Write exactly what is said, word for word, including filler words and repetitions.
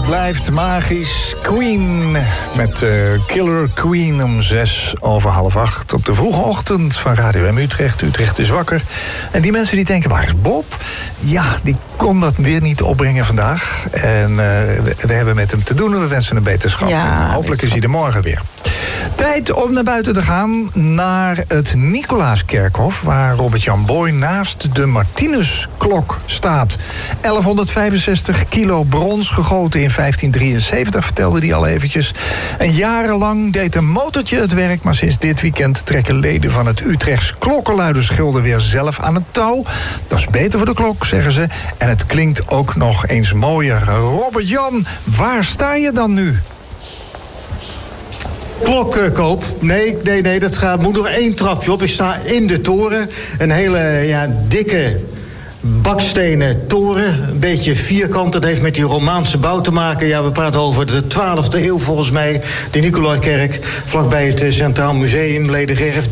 het blijft magisch. Queen met uh, Killer Queen om zes over half acht op de vroege ochtend van Radio M Utrecht. Utrecht is wakker. En die mensen die denken, waar is Bob? Ja, die kon dat weer niet opbrengen vandaag. En uh, we, we hebben met hem te doen en we wensen hem beterschap. Ja, hopelijk is hij er morgen weer. Tijd om naar buiten te gaan, naar het Nicolaaskerkhof, waar Robert-Jan Boy naast de Martinusklok staat. elfhonderdvijfenzestig kilo brons gegoten in vijftien drieënzeventig, vertelde hij al eventjes. En jarenlang deed een motortje het werk, maar sinds dit weekend trekken leden van het Utrechts Klokkenluidersgilde weer zelf aan het touw. Dat is beter voor de klok, zeggen ze. En het klinkt ook nog eens mooier. Robert-Jan, waar sta je dan nu? Klokkoop. Nee, nee, nee, dat gaat, moet nog één trapje op. Ik sta in de toren. Een hele ja, dikke bakstenen toren. Een beetje vierkant. Dat heeft met die Romaanse bouw te maken. Ja, we praten over de twaalfde eeuw volgens mij. De Nicolaaskerk, vlakbij het Centraal Museum, leden G R F